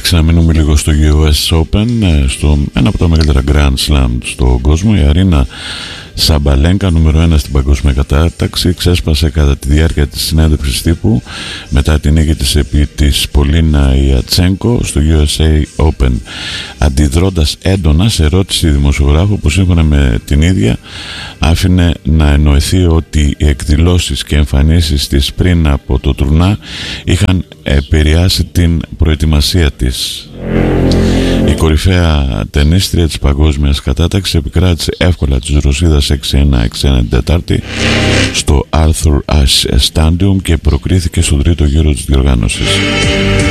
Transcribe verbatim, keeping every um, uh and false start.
Εντάξει, να μείνουμε λίγο στο γιου ες Open, στο ένα από τα μεγαλύτερα Grand Slam στον κόσμο. Η Αρίνα Σαμπαλένκα, νούμερο ένα στην παγκόσμια κατάταξη, ξέσπασε κατά τη διάρκεια της συνέντευξης τύπου μετά την νίκη της επί της Πολίνα Ιατσένκο στο γιου ες έι Open, αντιδρώντας έντονα σε ερώτηση δημοσιογράφου που σύμφωνα με την ίδια άφηνε να εννοηθεί ότι οι εκδηλώσεις και εμφανίσεις της πριν από το τουρνά είχαν επηρεάσει την προετοιμασία της. Η κορυφαία τενίστρια της παγκόσμιας κατάταξης επικράτησε εύκολα της Ρωσίδας έξι ένα έξι ένα την Τετάρτη στο Arthur Ashe Stadium και προκρίθηκε στον τρίτο γύρο της διοργάνωσης.